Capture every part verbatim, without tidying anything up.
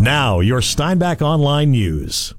Now, your Steinbach Online News.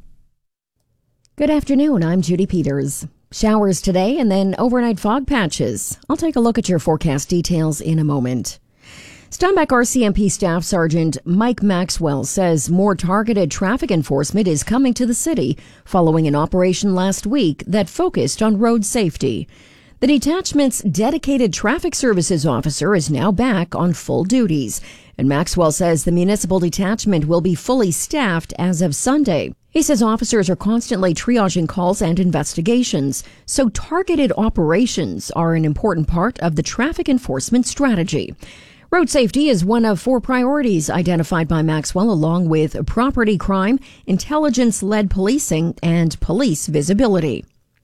Good afternoon, I'm Judy Peters. Showers today and then overnight fog patches. I'll take a look at your forecast details in a moment. Steinbach R C M P Staff Sergeant Mike Maxwell says more targeted traffic enforcement is coming to the city following an operation last week that focused on road safety. The detachment's dedicated traffic services officer is now back on full duties, and Maxwell says the municipal detachment will be fully staffed as of Sunday. He says officers are constantly triaging calls and investigations, so targeted operations are an important part of the traffic enforcement strategy. Road safety is one of four priorities identified by Maxwell, along with property crime, intelligence-led policing, and police visibility.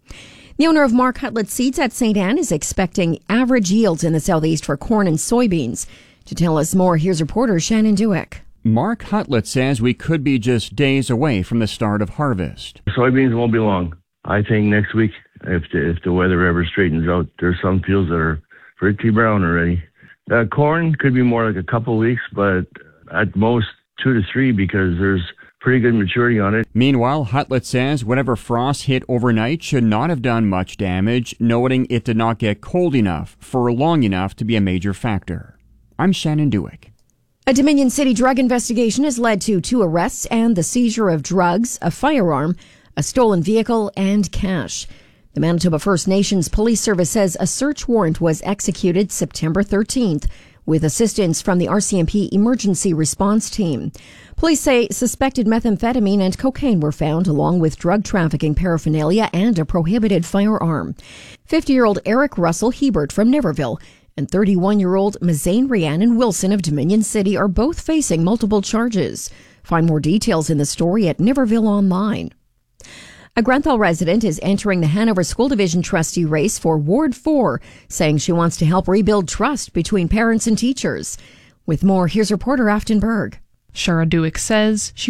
The owner of Mark Hutlett Seeds at Saint Anne is expecting average yields in the southeast for corn and soybeans. To tell us more, here's reporter Shannon Dewick. Mark Hutlett says we could be just days away from the start of harvest. Soybeans won't be long. I think next week, if the, if the weather ever straightens out, there's some fields that are pretty brown already. Uh, corn could be more like a couple weeks, but at most two to three because there's pretty good maturity on it. Meanwhile, Hutlett says whatever frost hit overnight should not have done much damage, noting it did not get cold enough for long enough to be a major factor. I'm Shannon Dewick. A Dominion City drug investigation has led to two arrests and the seizure of drugs, a firearm, a stolen vehicle, and cash. The Manitoba First Nations Police Service says a search warrant was executed September thirteenth with assistance from the R C M P Emergency Response Team. Police say suspected methamphetamine and cocaine were found, along with drug trafficking paraphernalia and a prohibited firearm. fifty-year-old Eric Russell Hebert from Niverville and thirty-one-year-old Mazane Rhiannon Wilson of Dominion City are both facing multiple charges. Find more details in the story at Niverville Online. A Grenfell resident is entering the Hanover School Division trustee race for Ward four, saying she wants to help rebuild trust between parents and teachers. With more, here's reporter Afton Berg. Shara Dewick says she